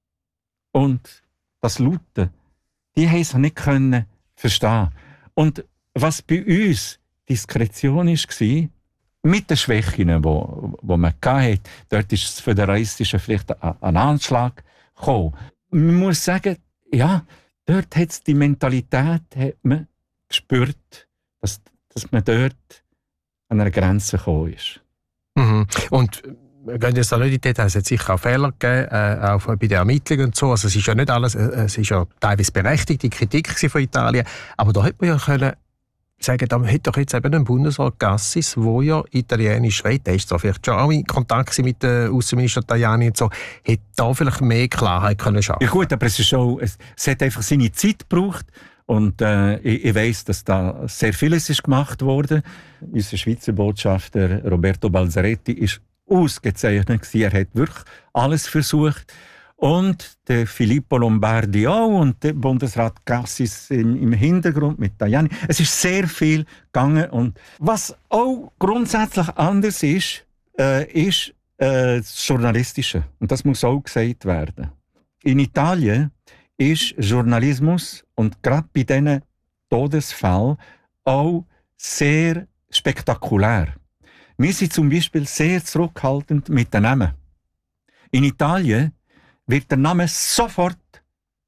und das Laute, die haben es nicht können verstehen. Und was bei uns Diskretion war, mit den Schwächen, die wo, wo man hatte, dort ist das Föderalistische vielleicht ein Anschlag gekommen. Man muss sagen, ja, dort hat es die Mentalität, hat man gespürt, dass, dass man dort an einer Grenze gekommen ist. Mhm. Und wir gehen jetzt da nicht in die Details, es hat sicher auch Fehler gegeben, äh, auch bei den Ermittlungen und so. Also es ist ja nicht alles, äh, es ist ja teilweise berechtigte Kritik von Italien, aber da hätte man ja können sagen, da hätte doch jetzt eben ein Bundesrat Gassis, der ja Italienisch redet, der ist zwar vielleicht schon auch in Kontakt mit dem Außenminister Tajani und so, hätte da vielleicht mehr Klarheit können schaffen. Ja gut, aber es ist auch, es, es hat einfach seine Zeit gebraucht. Und äh, ich, ich weiss, dass da sehr vieles ist gemacht wurde. Unser Schweizer Botschafter Roberto Balzaretti ist ausgezeichnet gewesen. Er hat wirklich alles versucht. Und der Filippo Lombardi auch und der Bundesrat Gassis im, im Hintergrund mit Tajani. Es ist sehr viel gegangen. Und was auch grundsätzlich anders ist, äh, ist äh, das Journalistische. Und das muss auch gesagt werden. In Italien ist Journalismus und gerade bei diesen Todesfällen auch sehr spektakulär. Wir sind zum Beispiel sehr zurückhaltend mit den Namen. In Italien wird der Name sofort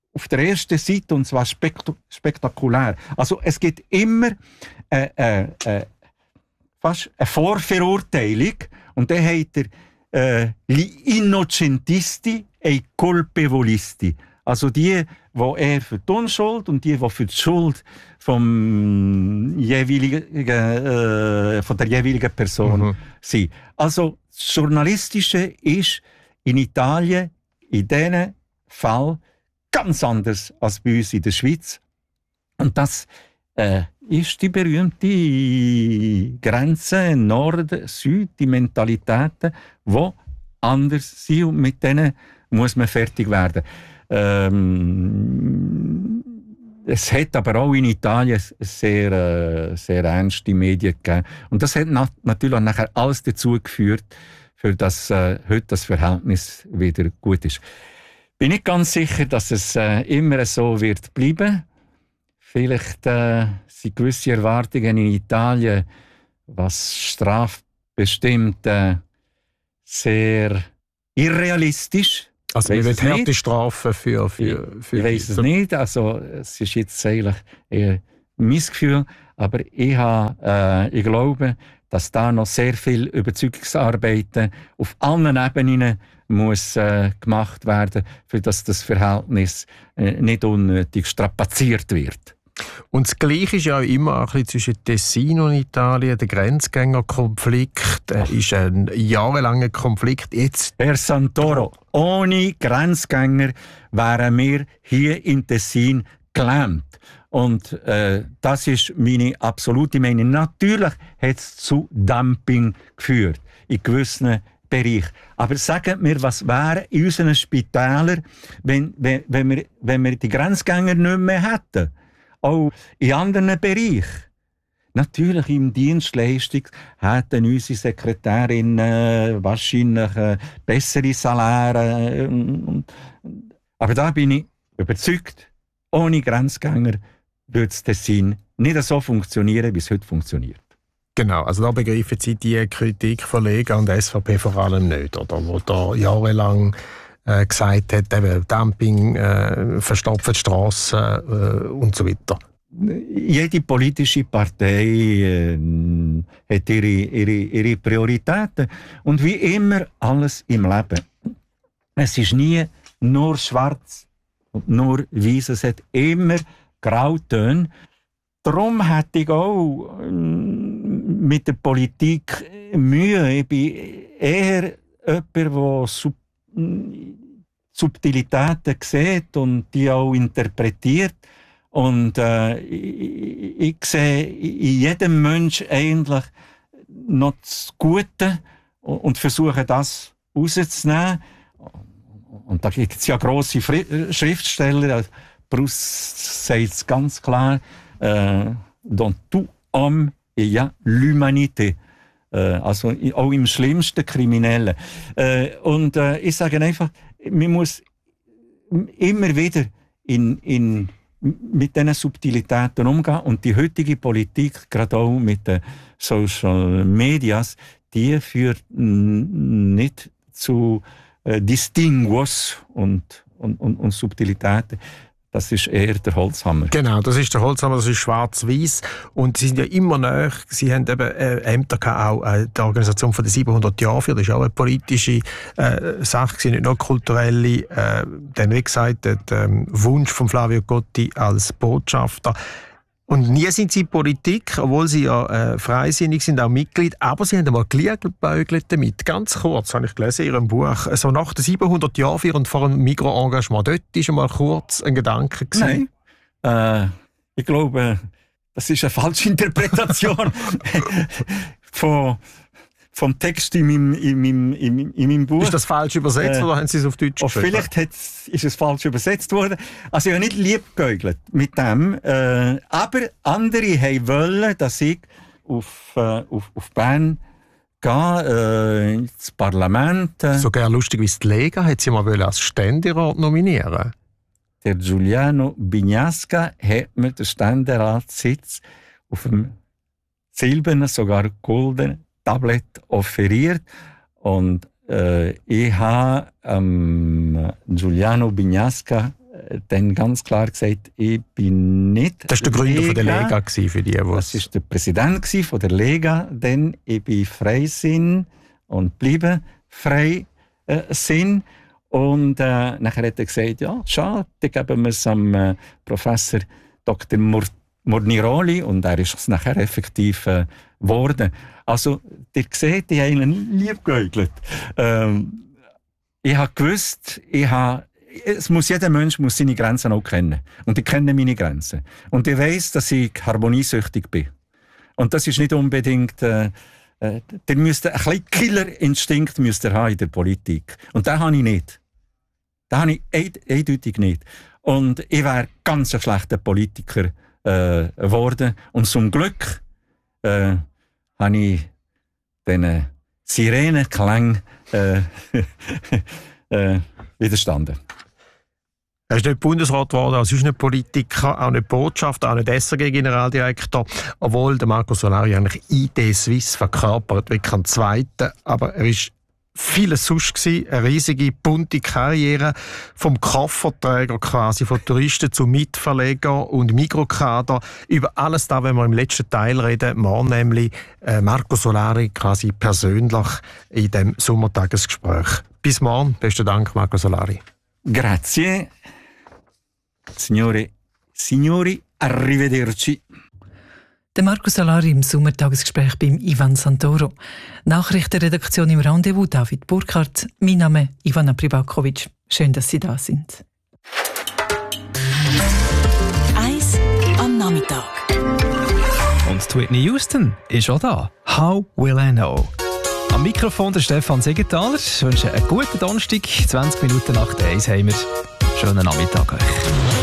auf der ersten Seite, und zwar spekt- spektakulär. Also es gibt immer äh, äh, äh, fast eine Vorverurteilung, und dann hat er äh, «Gli innocentisti e i colpevolisti». Also die, die er für die Unschuld und die, die für die Schuld vom jeweiligen, äh, von der jeweiligen Person mhm. sind. Also das Journalistische ist in Italien in diesem Fall ganz anders als bei uns in der Schweiz. Und das äh, ist die berühmte Grenze Nord, Süd, die Mentalitäten, die anders sind, und mit denen muss man fertig werden. Ähm, es hat aber auch in Italien sehr, äh, sehr ernste Medien gegeben. Und das hat na- natürlich auch nachher alles dazu geführt, für das äh, heute das Verhältnis wieder gut ist. Bin nicht ganz sicher, dass es äh, immer so wird bleiben. Vielleicht äh, sind gewisse Erwartungen in Italien, was strafbestimmt, äh, sehr irrealistisch. Also wir wollen harte Strafen für... für, für ich weiss es nicht, also es ist jetzt eigentlich eher mein Gefühl, aber ich, habe, äh, ich glaube, dass da noch sehr viel Überzeugungsarbeiten auf allen Ebenen muss äh, gemacht werden, für dass das Verhältnis äh, nicht unnötig strapaziert wird. Und das Gleiche ist ja auch immer ein bisschen zwischen Tessin und Italien. Der Grenzgängerkonflikt äh, ist ein jahrelanger Konflikt. Jetzt Herr Santoro, ohne Grenzgänger wären wir hier in Tessin gelähmt. Und äh, das ist meine absolute Meinung. Natürlich hat es zu Dumping geführt in gewissen Bereichen. Aber sagt mir, was wäre in unseren Spitälern, wenn, wenn, wenn, wir, wenn wir die Grenzgänger nicht mehr hätten? Auch in anderen Bereichen. Natürlich im Dienstleistung hätten unsere Sekretärinnen wahrscheinlich äh, bessere Saläre. Äh, aber da bin ich überzeugt, ohne Grenzgänger würde das Tessin nicht so funktionieren, wie es heute funktioniert. Genau, also da begreifen Sie die Kritik von Lega und S V P vor allem nicht, oder? Wo da jahrelang äh, gesagt hat, eben Dumping, äh, verstopfte Strassen äh, und so weiter. Jede politische Partei äh, hat ihre, ihre, ihre Prioritäten. Und wie immer alles im Leben. Es ist nie nur schwarz und nur weiß. Es hat immer Grautöne. Darum hätte ich auch äh, mit der Politik Mühe. Ich bin eher jemand, der Sub- Subtilitäten sieht und die auch interpretiert. Und äh, ich, ich sehe in jedem Menschen eigentlich noch das Gute und versuche das rauszunehmen. Und da gibt es ja grosse Schriftsteller. Proust sagt es ganz klar, äh, dans tout homme il y a l'humanité. Äh, also auch im schlimmsten Kriminellen. Äh, und äh, ich sage einfach, man muss immer wieder in, in, mit diesen Subtilitäten umgehen. Und die heutige Politik, gerade auch mit den Social Medias, die führt nicht zu äh, Distinguos und, und, und, und Subtilitäten. Das ist eher der Holzhammer. Genau, das ist der Holzhammer, das ist schwarz-weiß. Und sie sind ja immer näher. Sie haben eben äh, Ämter gehabt, auch äh, die Organisation von den siebenhundert Jahren für. Das ist auch eine politische äh, Sache, nicht nur kulturelle. Äh, dann, wie gesagt, der ähm, Wunsch von Flavio Gotti als Botschafter. Und nie sind sie in Politik, obwohl sie ja äh, freisinnig sind, auch Mitglied. Aber sie haben einmal geliebäugelt damit. Ganz kurz, habe ich gelesen in ihrem Buch. So nach den siebenhundert Jahren und vor einem Migros-Engagement. Dort war einmal kurz ein Gedanke gewesen. Nein. Äh, ich glaube, das ist eine falsche Interpretation von, vom Text in meinem, in, meinem, in, meinem, in meinem Buch. Ist das falsch übersetzt äh, oder haben Sie es auf Deutsch geschrieben? Vielleicht ist es falsch übersetzt worden. Also ich habe nicht liebgeäugelt mit dem. Äh, aber andere haben wollen, dass ich auf, äh, auf, auf Bern gehe, äh, ins Parlament. Äh. Sogar lustig, wie die Lega hat sie mal als Ständerat nominieren. Der Giuliano Bignasca hat mir den Ständeratssitz auf dem silbernen, sogar goldenen Tablet offeriert. Und äh, ich habe ähm, Giuliano Bignasca äh, dann ganz klar gesagt, ich bin nicht Das war der Gründer von der Lega für die, was Das war der Präsident von der Lega, denn ich bin Freisinn und bleibe Freisinn. Und äh, nachher hat er gesagt, ja, schade, dann geben wir es am äh, Professor Doktor Mur Morniroli und er ist es nachher effektiv geworden. Äh, also, ihr seht, ich habe ihn liebgeäugelt. Ähm, ich habe gewusst, ich habe, es muss, jeder Mensch muss seine Grenzen auch kennen. Und ich kenne meine Grenzen. Und ich weiss, dass ich harmoniesüchtig bin. Und das ist nicht unbedingt... Äh, äh, ihr müsst ein bisschen Killerinstinkt müsst ihr haben in der Politik. Und den habe ich nicht. Den habe ich eindeutig nicht. Und ich wäre ganz ein schlechter Politiker geworden. Äh, und zum Glück äh, habe ich den Sirenenklang äh, äh, widerstanden. Er ist nicht Bundesrat geworden, er ist nicht Politiker, auch nicht Botschafter, auch nicht S R G-Generaldirektor, obwohl der Marco Solari eigentlich I D Suisse verkörpert, wie kein Zweiter. Aber er ist vieles sonst gewesen, eine riesige, bunte Karriere, vom Kofferträger quasi, von Touristen zu Mitverleger und Mikrokader. Über alles da, wenn wir im letzten Teil reden, morgen nämlich äh, Marco Solari quasi persönlich in dem Sommertagesgespräch. Bis morgen, besten Dank, Marco Solari. Grazie. Signore, signori, arrivederci. Der Marco Solari im Sommertagesgespräch beim Ivan Santoro. Nachrichtenredaktion im Rendezvous, David Burkhardt. Mein Name Ivana Pribakovic. Schön, dass Sie da sind. Eis am Nachmittag. Und Whitney Houston ist auch da. How will I know? Am Mikrofon der Stefan Segenthaler. Ich wünsche einen guten Donnerstag. zwanzig Minuten nach der Eis haben wir. Schönen Nachmittag euch.